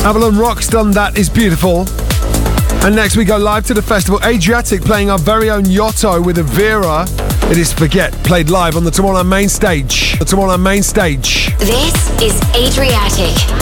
Avalon Rock's done That Is Beautiful. And next we go live to the festival. Adriatic playing our very own Yotto with Avira. It is Forget, played live on the Tomorrowland main stage. The Tomorrowland main stage. This is Adriatic.